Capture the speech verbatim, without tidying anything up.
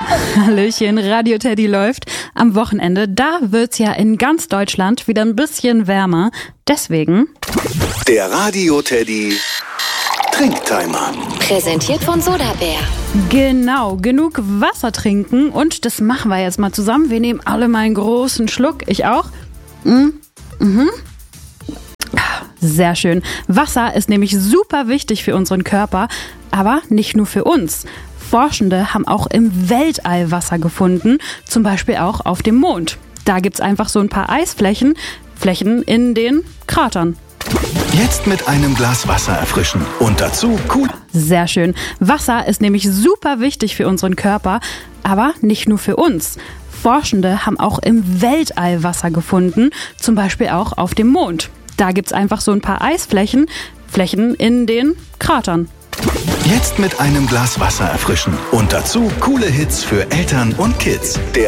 Hallöchen, Radio Teddy läuft. Am Wochenende, da wird's ja in ganz Deutschland wieder ein bisschen wärmer. Deswegen... Der Radio Teddy Trinktimer. Präsentiert von Sodabär. Genau, genug Wasser trinken und das machen wir jetzt mal zusammen. Wir nehmen alle mal einen großen Schluck. Ich auch. Mhm. Mhm. Sehr schön. Wasser ist nämlich super wichtig für unseren Körper, aber nicht nur für uns. Forschende haben auch im Weltall Wasser gefunden, zum Beispiel auch auf dem Mond. Da gibt's einfach so ein paar Eisflächen, Flächen in den Kratern. Jetzt mit einem Glas Wasser erfrischen und dazu cool. Sehr schön. Wasser ist nämlich super wichtig für unseren Körper, aber nicht nur für uns. Forschende haben auch im Weltall Wasser gefunden, zum Beispiel auch auf dem Mond. Da gibt's einfach so ein paar Eisflächen, Flächen in den Kratern. Jetzt mit einem Glas Wasser erfrischen und dazu coole Hits für Eltern und Kids. Der